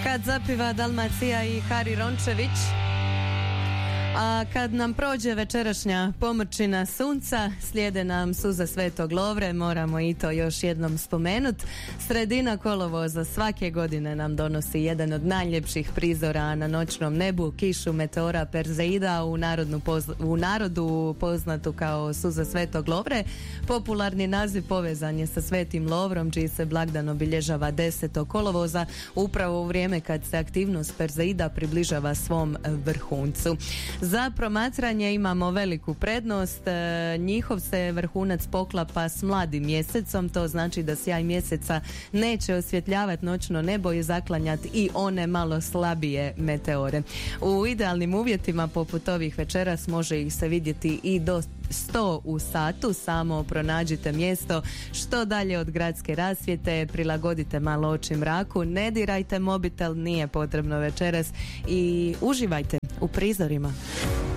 Kad zapiva Dalmacija i Hari Rončević, a kad nam prođe večerašnja pomrčina sunca, slijede nam Suza Svetog Lovre, moramo i to još jednom spomenuti. Sredina kolovoza svake godine nam donosi jedan od najljepših prizora na noćnom nebu, kišu meteora Perzeida, u narodu poznatu kao Suza Svetog Lovre. Popularni naziv povezan je sa Svetim Lovrom, čiji se blagdan obilježava 10. kolovoza, upravo u vrijeme kad se aktivnost Perzeida približava svom vrhuncu. Za promatranje imamo veliku prednost, njihov se vrhunac poklapa s mladim mjesecom, to znači da sjaj mjeseca neće osvjetljavati noćno nebo i zaklanjati i one malo slabije meteore. U idealnim uvjetima poput ovih večeras može ih se vidjeti i do 100 u satu, samo pronađite mjesto što dalje od gradske rasvjete, prilagodite malo oči mraku, ne dirajte mobitel, nije potrebno večeras i uživajte u prizorima.